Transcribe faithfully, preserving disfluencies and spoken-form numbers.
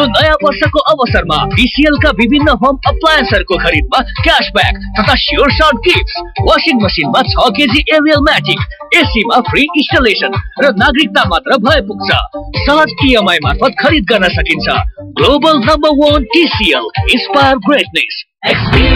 नयाँ वर्षको अवसरमा टीसीएल का विभिन्न होम अप्लायन्सहरूको खरिदमा क्याशब्याक तथा स्योर सर्ट गिफ्ट। वाशिङ मसिनमा छ KG Ariel magic, एसीमा free installation र नागरिकता मात्र भए पुग्छ। सहज इएमआई मार्फत खरिद गर्न सकिन्छ। ग्लोबल नम्बर वन टीसीएल, इंस्पायर ग्रेटनेस।